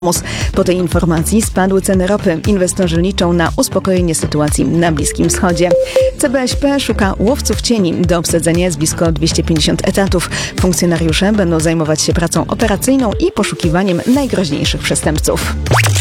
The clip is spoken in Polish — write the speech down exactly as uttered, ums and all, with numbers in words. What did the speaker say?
Po tej informacji spadły ceny ropy. Inwestorzy liczą na uspokojenie sytuacji na Bliskim Wschodzie. C B S P szuka łowców cieni. Do obsadzenia jest blisko dwieście pięćdziesiąt etatów. Funkcjonariusze będą zajmować się pracą operacyjną i poszukiwaniem najgroźniejszych przestępców.